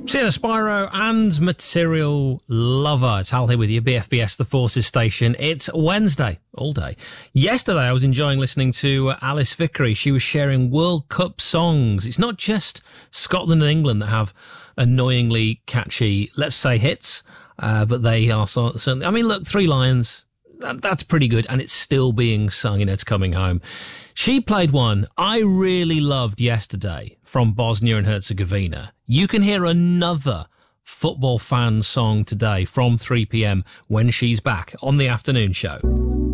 Sienna Spyro and Material Lover. It's Hal here with you, BFBS, the Forces station. It's Wednesday, all day. Yesterday, I was enjoying listening to Alice Vickery. She was sharing World Cup songs. It's not just Scotland and England that have annoyingly catchy, let's say, hits, but they are certainly... I mean, look, Three Lions, that's pretty good, and it's still being sung in It's Coming Home. She played one I really loved yesterday from Bosnia and Herzegovina. You can hear another football fan song today from 3 p.m. when she's back on the afternoon show.